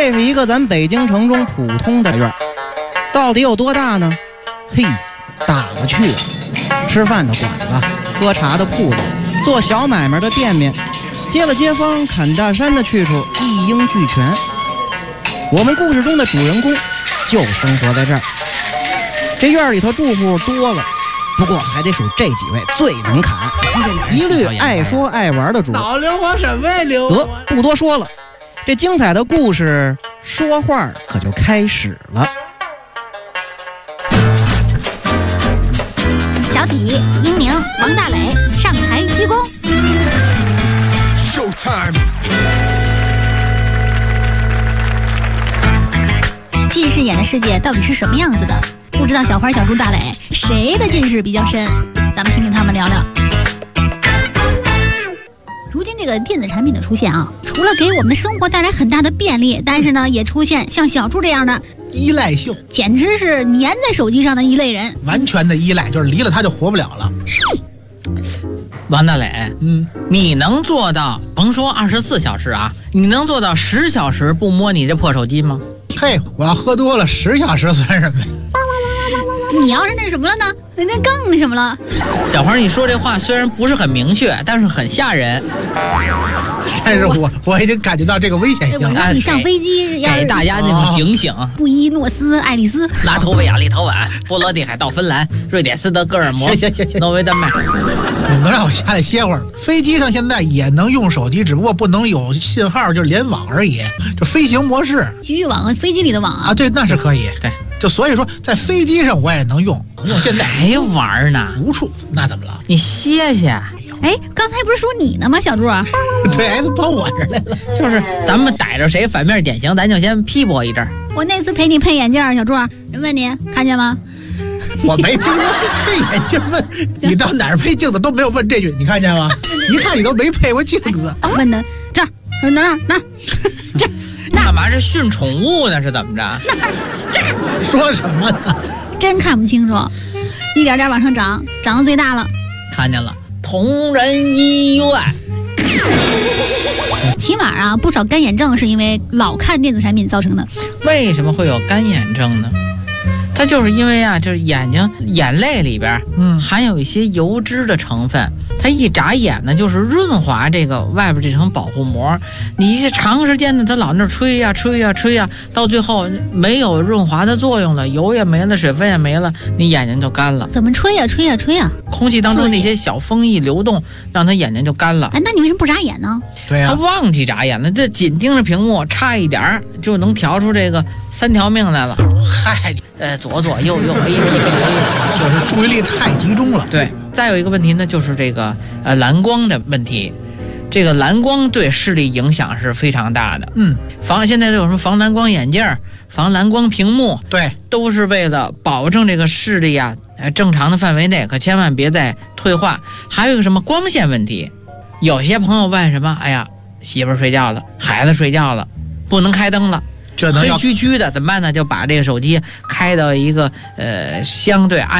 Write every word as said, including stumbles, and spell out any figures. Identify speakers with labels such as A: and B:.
A: 这是一个咱北京城中普通的院，到底有多大呢？嘿，大了去了，吃饭的馆子，喝茶的铺子，做小买卖的店面，接了街坊砍大山的去处，一应俱全。我们故事中的主人公就生活在这儿。这院里头住户多了，不过还得数这几位最能砍，一律爱说爱玩的主。
B: 老刘我什么呀刘？
A: 得，不多说了，这精彩的故事说话可就开始了。
C: 小体、英宁、王大磊上台鞠躬。
D: Showtime。
C: 近视眼的世界到底是什么样子的？不知道小花、小猪、大磊谁的近视比较深？咱们听听他们聊聊。如今这个电子产品的出现啊，除了给我们的生活带来很大的便利，但是呢，也出现像小猪这样的
B: 依赖性，
C: 简直是粘在手机上的一类人。
B: 完全的依赖，就是离了他就活不了了。
E: 王大磊，
B: 嗯，
E: 你能做到甭说二十四小时啊，你能做到十小时不摸你这破手机吗？
B: 嘿，我要喝多了十小时算什么呀？
C: 你要是那什么了呢？那更那什么了。
E: 小花，你说这话虽然不是很明确，但是很吓人。
B: 但是我我已经感觉到这个危险性了。
C: 我说你上飞机要
E: 给大家那种警醒。
C: 布宜诺斯艾利斯、
E: 拉脱维亚、立陶宛、波罗的海到芬兰、瑞典斯德哥尔摩、
B: 行行行行
E: 挪威、丹麦。
B: 你能让我下来歇会儿？飞机上现在也能用手机，只不过不能有信号，就是联网而已，就飞行模式。
C: 局域网，飞机里的网啊。
B: 啊，对，那是可以。
E: 对，
B: 就所以说，在飞机上我也能用，能用。现在
E: 还玩呢？
B: 无处，那怎么了？
E: 你歇歇。
C: 哎，刚才不是说你呢吗，小猪？
B: 对，还跑我这儿来了。
E: 就是咱们逮着谁反面典型，咱就先批驳一阵。
C: 我那次陪你配眼镜，小猪，人问你看见吗？
B: 我没听说配眼镜问你到哪儿配镜子都没有问这句，你看见吗？一看你都没配过镜子。
C: 问的这儿哪儿哪儿这
E: 那干嘛是训宠物呢？是怎么着？
B: 说什么呢？
C: 真看不清楚，一点点往上涨，涨到最大了。
E: 看见了，同仁医院。
C: 起码啊，不少干眼症是因为老看电子产品造成的。
E: 为什么会有干眼症呢？它就是因为啊，就是眼睛眼泪里边，嗯，含有一些油脂的成分，它一眨眼呢，就是润滑这个外边这层保护膜。你一长时间呢，它老那吹呀、啊、吹呀、啊、吹呀、啊，到最后没有润滑的作用了，油也没了，水分也没了，你眼睛就干了。
C: 怎么吹呀、啊、吹呀、啊、吹呀、啊？
E: 空气当中那些小风一流动，让它眼睛就干了。
C: 哎，那你为什么不眨眼呢？
B: 对呀、啊，
E: 他忘记眨眼了，这紧盯着屏幕，差一点就能调出这个三条命来了。
B: 嗨，
E: 呃，左左右右 A B A，
B: 就是注意力太集中了。
E: 对，再有一个问题呢，就是这个呃蓝光的问题。这个蓝光对视力影响是非常大的。
B: 嗯，
E: 防现在都有什么防蓝光眼镜、防蓝光屏幕，
B: 对，
E: 都是为了保证这个视力啊，呃正常的范围内，可千万别再退化。还有一个什么光线问题，有些朋友问什么，哎呀，媳妇儿睡觉了，孩子睡觉了，不能开灯了。黑黢黢的怎么办呢？就把这个手机开到一个呃相对安